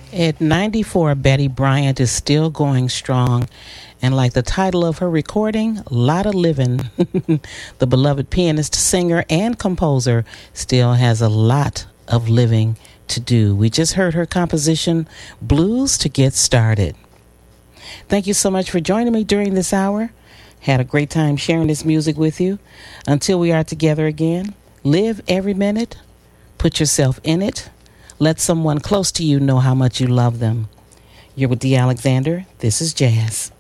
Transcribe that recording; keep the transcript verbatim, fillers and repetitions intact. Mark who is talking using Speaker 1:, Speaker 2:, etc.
Speaker 1: At ninety-four, Betty Bryant is still going strong. And like the title of her recording, Lotta Livin', the beloved pianist, singer, and composer still has a lot of living to do. We just heard her composition, Blues to Get Started. Thank you so much for joining me during this hour. Had a great time sharing this music with you. Until we are together again, live every minute, put yourself in it, let someone close to you know how much you love them. You're with Dee Alexander. This is Jazz.